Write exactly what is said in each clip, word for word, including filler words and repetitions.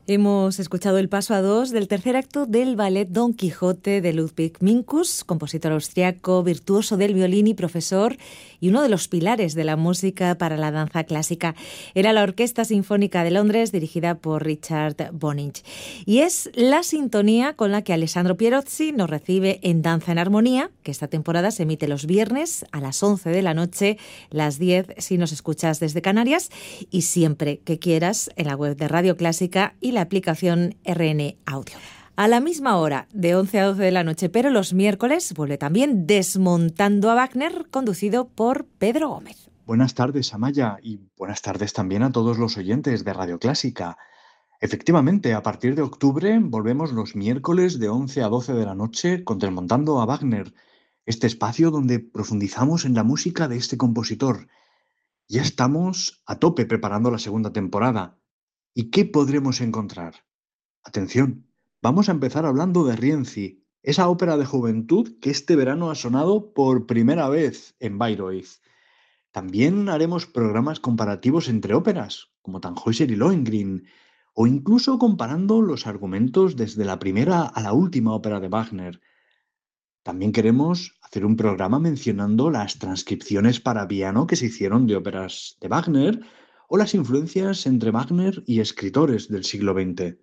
Hemos escuchado el paso a dos del tercer acto del ballet Don Quijote de Ludwig Minkus, compositor austriaco, virtuoso del violín y profesor, y uno de los pilares de la música para la danza clásica. Era la Orquesta Sinfónica de Londres, dirigida por Richard Bonynge. Y es la sintonía con la que Alessandro Pierozzi nos recibe en Danza en Armonía, que esta temporada se emite los viernes a las once de la noche, las diez si nos escuchas desde Canarias, y siempre que quieras en la web de Radio Clásica y la aplicación R N Audio. A la misma hora, de once a doce de la noche, pero los miércoles, vuelve también Desmontando a Wagner, conducido por Pedro Gómez. Buenas tardes, Amaya, y buenas tardes también a todos los oyentes de Radio Clásica. Efectivamente, a partir de octubre volvemos los miércoles de once a doce de la noche con Desmontando a Wagner, este espacio donde profundizamos en la música de este compositor. Ya estamos a tope preparando la segunda temporada. ¿Y qué podremos encontrar? Atención, vamos a empezar hablando de Rienzi, esa ópera de juventud que este verano ha sonado por primera vez en Bayreuth. También haremos programas comparativos entre óperas, como Tannhäuser y Lohengrin, o incluso comparando los argumentos desde la primera a la última ópera de Wagner. También queremos hacer un programa mencionando las transcripciones para piano que se hicieron de óperas de Wagner o las influencias entre Wagner y escritores del siglo veinte.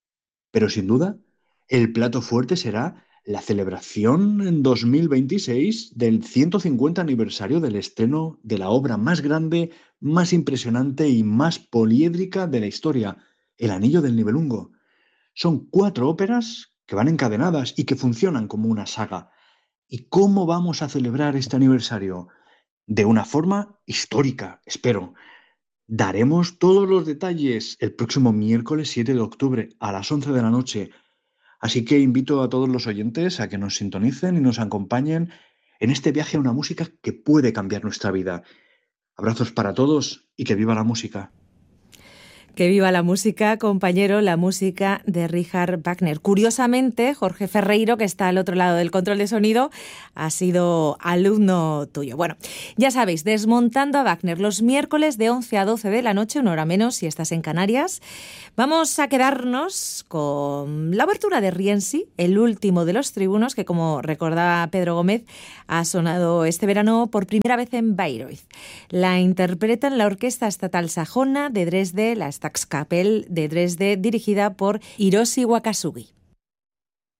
Pero sin duda, el plato fuerte será la celebración en dos mil veintiséis del ciento cincuenta aniversario del estreno de la obra más grande, más impresionante y más poliédrica de la historia, El Anillo del Nibelungo. Son cuatro óperas que van encadenadas y que funcionan como una saga. ¿Y cómo vamos a celebrar este aniversario? De una forma histórica, espero. Daremos todos los detalles el próximo miércoles siete de octubre a las once de la noche. Así que invito a todos los oyentes a que nos sintonicen y nos acompañen en este viaje a una música que puede cambiar nuestra vida. Abrazos para todos y que viva la música. Que viva la música, compañero, la música de Richard Wagner. Curiosamente, Jorge Ferreiro, que está al otro lado del control de sonido, ha sido alumno tuyo. Bueno, ya sabéis, Desmontando a Wagner, los miércoles de once a doce de la noche, una hora menos si estás en Canarias. Vamos a quedarnos con la obertura de Rienzi, el último de los tribunos, que como recordaba Pedro Gómez, ha sonado este verano por primera vez en Bayreuth. La interpretan la Orquesta Estatal Sajona de Dresde, la Staatskapelle de Dresde, dirigida por Hiroshi Wakasugi.